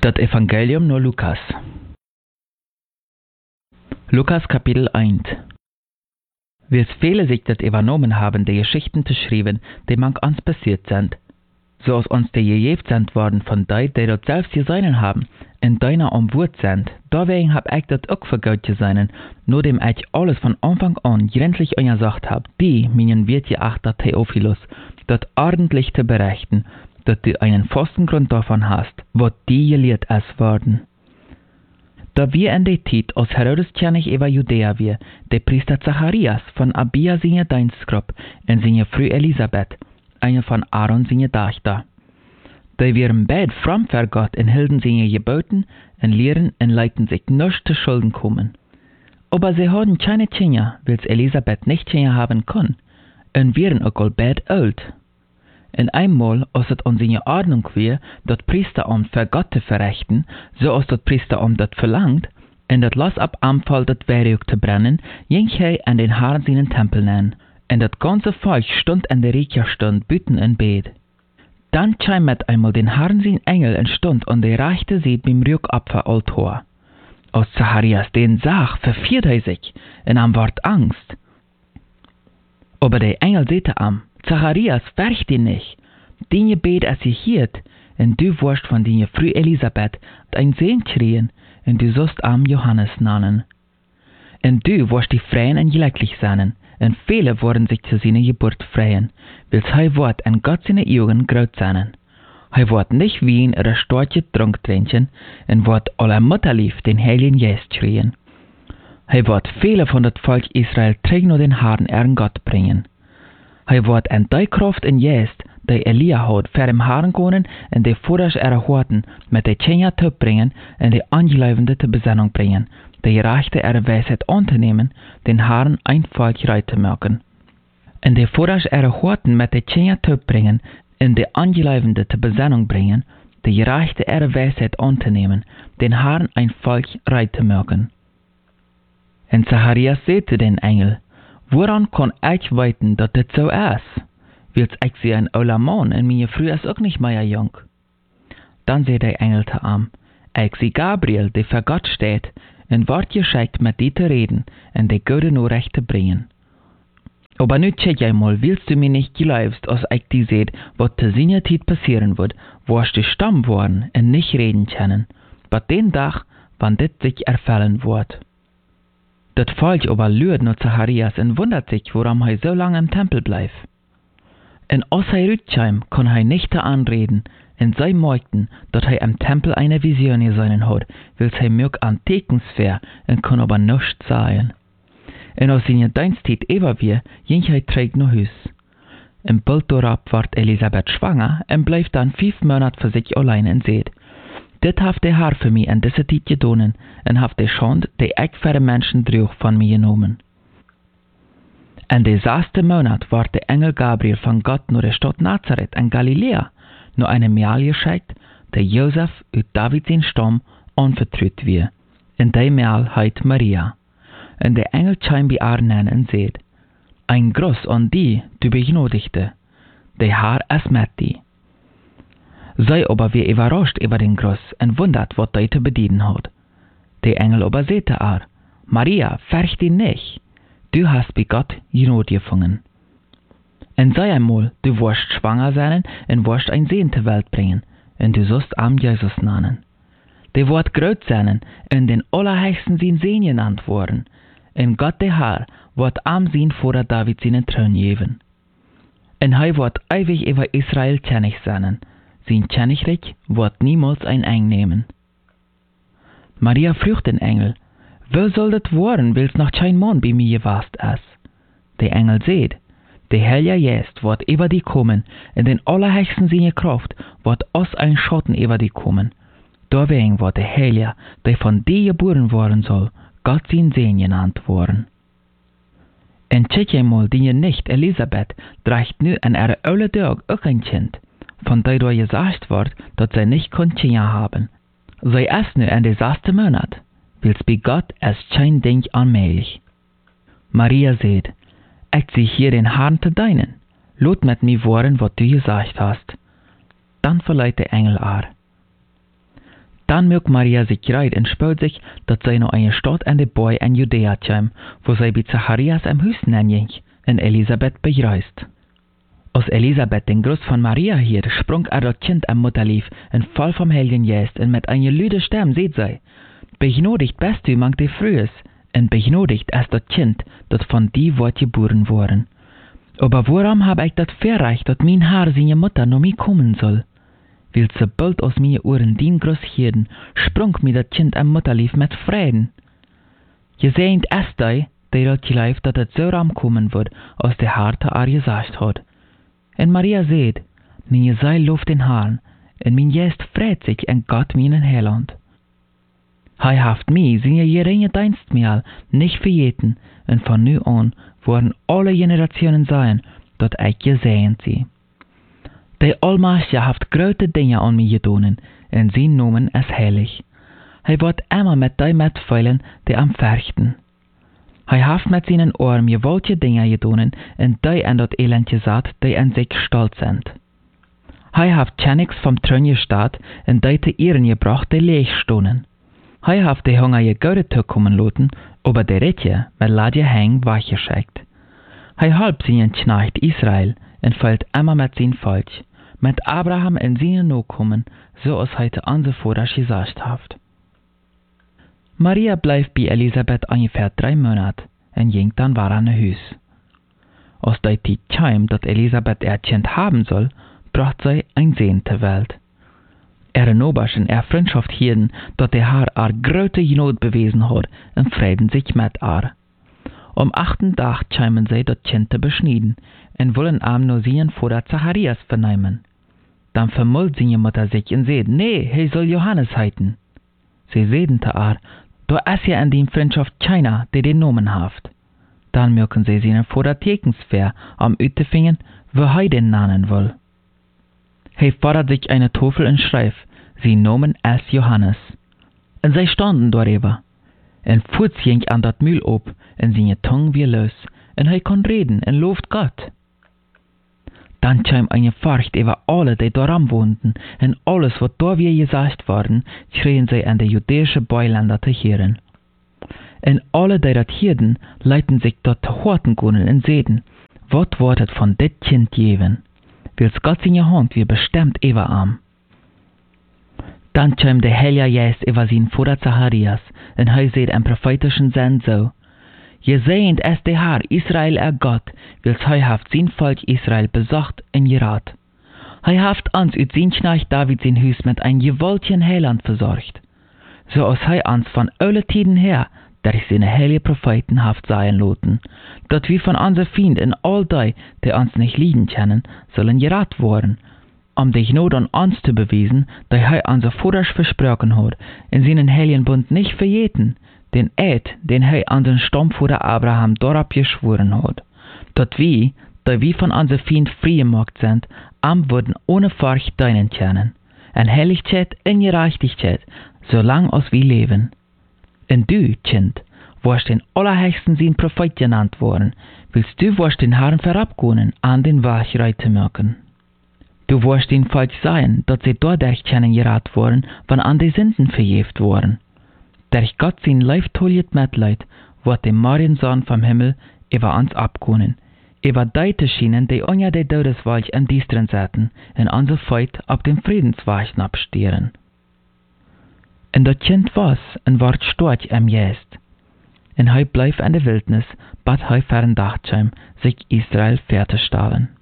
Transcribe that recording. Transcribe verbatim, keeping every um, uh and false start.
Das Evangelium nur Lukas. Lukas Kapitel eins. Wie es viele sich das übernommen haben, die Geschichten zu schreiben, die manch uns passiert sind, so als uns die gegeben sind worden von die, die dort selbst gesehen haben, in deiner Umwurt sind, deswegen hab ich das auch für Gott gesehen, nur dem ich alles von Anfang an gründlich gesagt hab, die, meinen wird geachter Theophilus, das ordentlich zu berichten, dass du einen festen Grund davon hast, was die gelehrt ist worden. Da wir in der Zeit aus Herodeskönig über Judäa wir, der Priester Zacharias von Abia seine Dienstgruppe und seine Frau Elisabeth, eine von Aaron seine Tochter. Die wären beide fromm für Gott und hielten seine Geboten und Lehren und leiten sich nicht zu Schulden kommen. Aber sie hatten keine Kinder, weil Elisabeth nicht Kinder haben kann, und wären auch all beide alt. In einmal, als es an seine Ordnung war, das Priesteramt für Gott zu verrichten, so als das Priesteramt das verlangt, und das Lass ab Anfall das Werk zu brennen, ging er an den Herrn seinen Tempel nennen, und das ganze Volk stund in der Räucherstunde büten in Bett. Dann kam mit einmal den Herrn sein Engel und stund an der rechten Seite beim Rückopferaltar. Als Zacharias den sah, verfiert er sich, und am ward Angst. Aber der Engel sagte ihm, Zacharias, fürcht dich nicht. Deine Gebet ist gehört, und du wirst von deiner Frau Elisabeth ein Sehen kriegen, und du sollst am Johannes nennen. Und du wirst die freien und glücklich sein, und viele werden sich zu seiner Geburt freuen, weil er wird in Gott seine Augen groß sein. Er wird nicht Wein oder starke Trunk trinken, und wird aller Mutterlieb den Heiligen Geist kriegen. Er wird viele von das Volk Israel trägen nur den Herrn ihren Gott bringen. Er wird in die Kraft in Geist, die Elia hat, für den Herrn gehen und die Vordersch erhorten, mit den Kinder zu bringen und die Angeleibende zur Besinnung bringen, die Rechte ihre Weisheit anzunehmen, den Herrn ein Volk reich zu machen. Und die Vordersch erhorten, mit den Kinder zu bringen und die Angeleibende zur Besinnung bringen, die Rechte ihre Weisheit anzunehmen, den Herrn ein Volk reich zu machen. Und Zacharias sagte den Engel, woran kann ich weiten, dass das so ist? Willst ich sie ein alter Mann, und meine Frau ist auch nicht mehr jung? Dann sagt der Engel zu ihm, ich sie Gabriel, der für Gott steht, und wird geschickt, mit dir zu reden, und die gute Nachricht zu bringen. Aber nu check einmal, willst du mir nicht glaubst, als ich dir seht, was zu seiner Zeit passieren wird, wirst du stumm worden und nicht reden können, bis den Tag, wann das sich erfüllen wird. Das Volk aber lürt nur Zacharias und wundert sich, warum er so lange im Tempel bleibt. Und als er rückkam, kann er nicht anreden, und sie merkten, dass er im Tempel eine Vision gesehen hat, weil er mög an Tekensfair und kann aber nichts sagen. Und als seine Dienstzeit über wir, ging er trägt nach Haus. Im bald darauf ward Elisabeth schwanger und bleibt dann fünf Monate für sich allein und seht, dit haft der Herr für mich in dieser Zeit gedonen, und haft der Schande, die ich für die Menschen trug, von mir genommen. In der sechsten Monat ward der Engel Gabriel von Gott nur der Stadt Nazareth in Galiläa, nur eine Mähl geschickt, der Josef aus David sein Stamm anvertraut wird. Und die Mähl heißt Maria. Und der Engel kam bei ihr nennen und sagt, ein Gruß an die, du Begnadigte, der Herr ist mit dir. Sei aber wie überrascht über den Gruß und wundert, was er zu bedienen hat. Der Engel aber sagte ihr, Maria, fürcht dich nicht, du hast bei Gott Gnade gefunden. Und sei einmal, du wirst schwanger sein und wirst ein Sehen zur Welt bringen, und du sollst am Jesus nennen. Der wird groß sein und den Allerhöchsten sein Sehen genannt worden, und Gott der Herr wird am sein vor David seinen Thron geben. Und er wird ewig über Israel König sein, sein Königreich wird niemals ein Eng nehmen. Maria fragt den Engel, wo soll das werden, weil's noch kein Mann bei mir gewesen ist? Der Engel sagt, der Heilige Geist wird über die kommen, in den Allerhöchsten seine Kraft wird aus ein Schatten über die kommen. Deswegen wird der Heilige, der von dir geboren worden soll, Gott sein Sehen genannt worden. Und check einmal, die nicht Elisabeth trägt nu an ihrer alten Tag auch ein Kind, von der du gesagt wird, dass sie nicht Kinder haben. Sie ist nu in der sechsten Monat, weil's bei Gott ist kein Ding unmöglich. Maria sagt, ich sehe hier den Herrn zu deinen, lot mit mir worden, was du gesagt hast. Dann verleiht der Engel ihr. Dann mögt Maria sich reit und spürt sich, dass sie noch eine Stadt an der Boy in Judäa kam, wo sie bei Zacharias am Haus ging und Elisabeth begrüßt. Als Elisabeth den Gruß von Maria hielt, sprang er das Kind am Mutterlief und voll vom Heiligen Geist und mit einer lüde Stimme seht sie: Begnodigt bist du mang die Frühes, und begnodigt ist das Kind, das von die Wort geboren worden. Aber warum hab ich das verreicht, dass mein Haar seine Mutter noch mir kommen soll? Weil sobald aus mir Ohren den Gruß hielten, sprang mir das Kind am Mutterlief mit Frieden. Je seht es die, die das gelief, dass es so ram kommen wird, aus der Harte er gesagt hat. Und Maria seht, meine Seil luft den Haaren, und mein Geist freut sich in Gott meinen Heiland. Hei haft mi seine geringe Dienstmehl nicht verjeten, und von nu an worden alle Generationen sein, dat ich gesegnet sie. Der Allmächtige haft große Dinge an mir getan, und sein Namen ist heilig. Hij wird immer mit die mitfeilen, die am Fürchten. Hij haft mit seinen Ohren gewaltige Dinge getan, und die an dat Elend gesagt, die an sich stolz sind. Hij haft Tschenix vom Thron gestaat, und die zu Ehren gebracht, die leeg stonden. Hij haft die Hunger gegeuret kommen lassen, aber die Ritje mit Ladje Heng weggeschickt. Hij halb seinen Knecht Israel und fällt immer mit sein Volk, mit Abraham in seinen Nachkommen, so als heute unsere Vater gesagt hat. Maria bleibt bei Elisabeth ungefähr drei Monate und ging dann war an Haus. Als die Zeit kam, dass Elisabeth ihr Kind haben soll, bracht sie ein Sehen zur Welt. Ihre Noberschen ihr Freundschaft hielten, dass der Herr ihr große Not bewiesen hat und frieden sich mit ihr. Am achten Tag kamen sie das Kind zu beschneiden und wollen am nur seinen Vater Zacharias vernehmen. Dann vermult seine Mutter sich und sagt, nee, er soll Johannes heiten. Sie sagten zu ihr, da ist ja in die Freundschaft keiner, der den Namen haft. Dann mögen sie seinen Vater Tekensfair am Utefingen, wo er den nennen will. Er fordert sich eine Tafel und schreibt, sein Namen ist Johannes. Und sie standen darüber. Und Fuß ging an dat Mühl ab, und seine Tongue wie los, und er kann reden und lobt Gott. Dann kam eine Furcht über alle, die daran wohnten, und alles, was da wie gesagt worden, schrien sie an die jüdische Beiländer zu hören. Und alle, die das hörten, leiten sich dort zu horten können und sehen, was wird von dit Kind geben, weil Gott seine Hand wie bestimmt über am. Dann kam der Heilige Geist über seinen Vater Zacharias, und er sieht im prophetischen Sinn so: Je sehend es der Herr Israel er Gott, wils hei haft sein Volk Israel besucht und gerat. Hei haft uns ut sein Knecht David sein Hus mit ein gewaltigen Heiland versorgt. So als hei uns von alle Tiden her, durch seine heilige Propheten haft sein loten, dat wir von unser Feind in all die, die uns nicht lieben können, sollen gerat worden, um die Gnade an uns zu beweisen, die hei unser Vater versprochen hat, in seinen heiligen Bund nicht verjeten, den Eid, den er an den Stammvater Abraham darauf geschworen hat, dat wir, da wir von unser Feind frei gemacht sind, am würden ohne Furcht deinen können, in Heiligkeit und Gerechtigkeit, solang als wir leben. Und du, Kind, warst den Allerhöchsten sein Prophet genannt worden, willst du warst den Herrn verabgehen, an den Weg zu machen. Du warst den Volk sein, dat sie dadurch können gerat worden, wann an die Sünden verjeft worden. Durch Gott sein leiftolliet Mitleid, wird dem Mariensohn vom Himmel über uns abgehen, über die zu schienen, die unter der Todeswalch in Düstern säten, in unser Feit ab dem Friedensweichen abstieren. Und das Kind was, und ward stark im Geist. Und hei bleif in der Wildnis, bat hei fern Dachtheim, sich Israel fertigstellen.